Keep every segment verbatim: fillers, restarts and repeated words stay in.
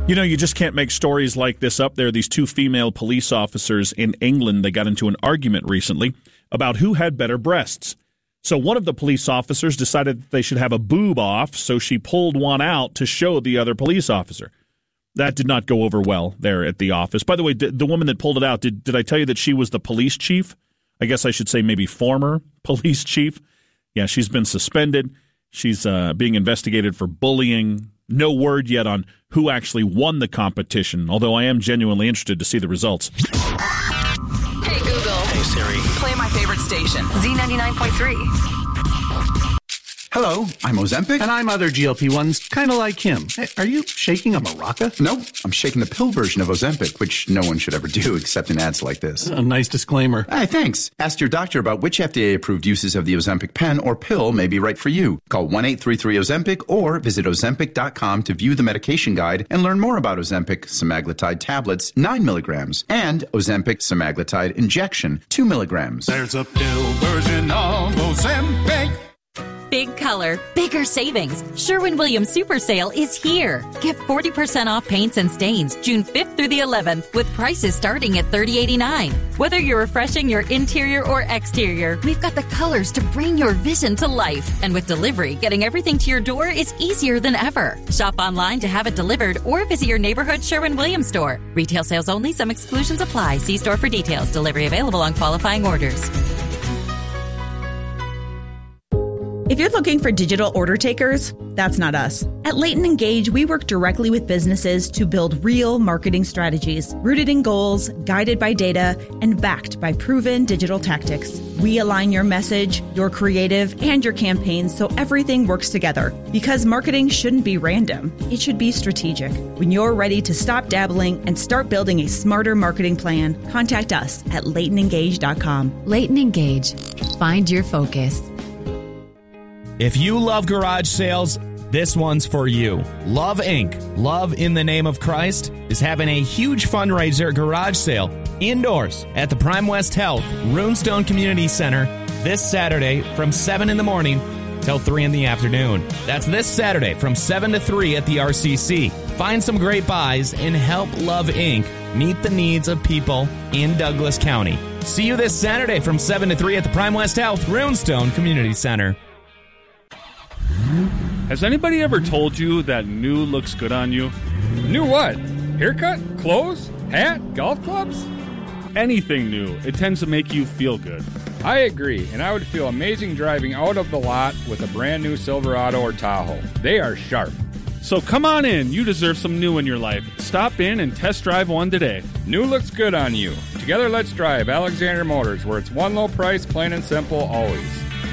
You know, you just can't make stories like this up. There are these two female police officers in England. They got into an argument recently about who had better breasts. So one of the police officers decided that they should have a boob off, so she pulled one out to show the other police officer. That did not go over well there at the office. By the way, the woman that pulled it out, did, did I tell you that she was the police chief? I guess I should say maybe former police chief. Yeah, she's been suspended. She's uh, being investigated for bullying. No word yet on who actually won the competition, although I am genuinely interested to see the results. Hey, Google. Hey, Siri. Play my favorite station, Z ninety-nine point three. Hello, I'm Ozempic. And I'm other G L P ones, kind of like him. Hey, are you shaking a maraca? No, I'm shaking the pill version of Ozempic, which no one should ever do except in ads like this. A nice disclaimer. Hey, thanks. Ask your doctor about which F D A-approved uses of the Ozempic pen or pill may be right for you. Call one eight three three Ozempic or visit Ozempic dot com to view the medication guide and learn more about Ozempic semaglutide tablets, nine milligrams, and Ozempic semaglutide injection, two milligrams. There's a pill version of Ozempic. Big color, bigger savings. Sherwin-Williams Super Sale is here. Get forty percent off paints and stains June fifth through the eleventh with prices starting at thirty eighty-nine. Whether you're refreshing your interior or exterior, we've got the colors to bring your vision to life. And with delivery, getting everything to your door is easier than ever. Shop online to have it delivered or visit your neighborhood Sherwin-Williams store. Retail sales only. Some exclusions apply. See store for details. Delivery available on qualifying orders. If you're looking for digital order takers, that's not us. At Leighton Engage, we work directly with businesses to build real marketing strategies, rooted in goals, guided by data, and backed by proven digital tactics. We align your message, your creative, and your campaigns so everything works together. Because marketing shouldn't be random. It should be strategic. When you're ready to stop dabbling and start building a smarter marketing plan, contact us at Leighton Engage dot com. Leighton Engage. Find your focus. If you love garage sales, this one's for you. Love Incorporated, Love in the Name of Christ, is having a huge fundraiser garage sale indoors at the Prime West Health Runestone Community Center this Saturday from seven in the morning till three in the afternoon. That's this Saturday from seven to three at the R C C. Find some great buys and help Love Incorporated meet the needs of people in Douglas County. See you this Saturday from seven to three at the Prime West Health Runestone Community Center. Has anybody ever told you that new looks good on you? New what? Haircut? Clothes? Hat? Golf clubs? Anything new. It tends to make you feel good. I agree, and I would feel amazing driving out of the lot with a brand new Silverado or Tahoe. They are sharp. So come on in. You deserve some new in your life. Stop in and test drive one today. New looks good on you. Together, let's drive Alexander Motors, where it's one low price, plain and simple, always.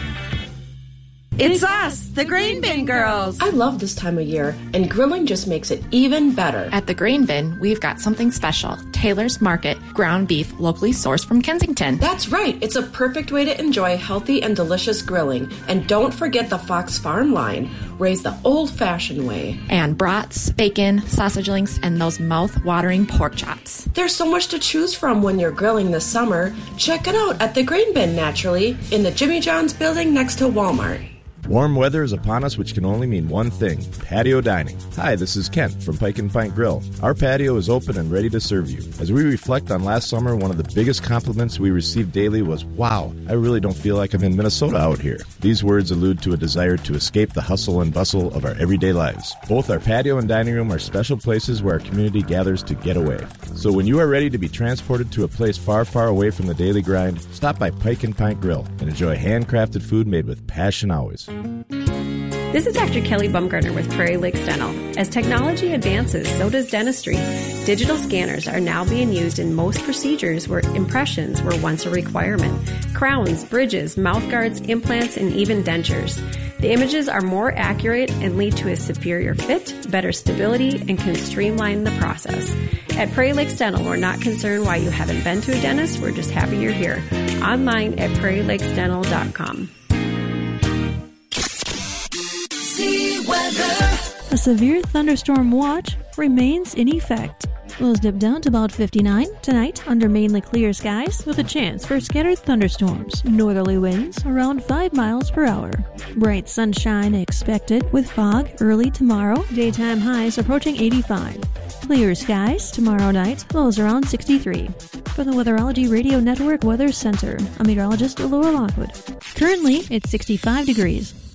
It's us, the Grain Bin Girls. I love this time of year, and grilling just makes it even better. At the Grain Bin, we've got something special. Taylor's Market ground beef locally sourced from Kensington. That's right. It's a perfect way to enjoy healthy and delicious grilling. And don't forget the Fox Farm line, raised the old-fashioned way. And brats, bacon, sausage links, and those mouth-watering pork chops. There's so much to choose from when you're grilling this summer. Check it out at the Grain Bin, naturally, in the Jimmy John's building next to Walmart. Warm weather is upon us, which can only mean one thing, patio dining. Hi, this is Kent from Pike and Pint Grill. Our patio is open and ready to serve you. As we reflect on last summer, one of the biggest compliments we received daily was, wow, I really don't feel like I'm in Minnesota out here. These words allude to a desire to escape the hustle and bustle of our everyday lives. Both our patio and dining room are special places where our community gathers to get away. So when you are ready to be transported to a place far, far away from the daily grind, stop by Pike and Pint Grill and enjoy handcrafted food made with passion always. This is Doctor Kelly Bumgarner with Prairie Lakes Dental. As technology advances, so does dentistry. Digital scanners are now being used in most procedures where impressions were once a requirement. Crowns, bridges, mouth guards, implants, and even dentures. The images are more accurate and lead to a superior fit, better stability, and can streamline the process. At Prairie Lakes Dental, we're not concerned why you haven't been to a dentist. We're just happy you're here. Online at prairie lakes dental dot com. A severe thunderstorm watch remains in effect. Lows dip down to about fifty-nine. Tonight, under mainly clear skies with a chance for scattered thunderstorms. Northerly winds around five miles per hour. Bright sunshine expected with fog early tomorrow. Daytime highs approaching eighty-five. Clear skies tomorrow night. Lows around sixty-three. For the Weatherology Radio Network Weather Center, I'm meteorologist Laura Lockwood. Currently, it's sixty-five degrees.